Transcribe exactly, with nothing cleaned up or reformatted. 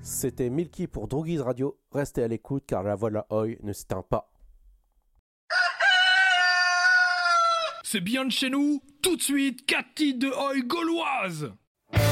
C'était Milky pour Droogies Radio. Restez à l'écoute car la voix de la Oi ne s'éteint pas. C'est bien de chez nous. Tout de suite, quatre titres de Oi gauloise.